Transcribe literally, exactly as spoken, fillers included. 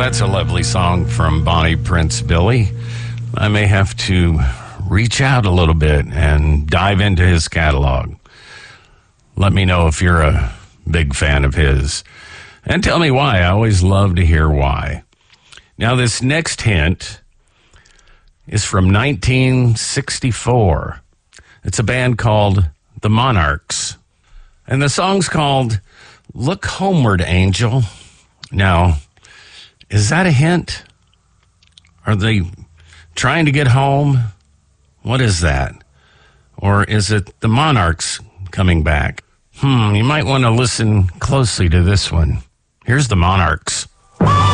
that's a lovely song from Bonnie Prince Billy. I may have to reach out a little bit and dive into his catalog. Let me know if you're a big fan of his. And tell me why. I always love to hear why. Now, this next hint is from nineteen sixty-four. It's a band called The Monarchs. And the song's called Look Homeward, Angel. Now, is that a hint? Are they trying to get home? What is that? Or is it the Monarchs coming back? Hmm, you might want to listen closely to this one. Here's the Monarchs.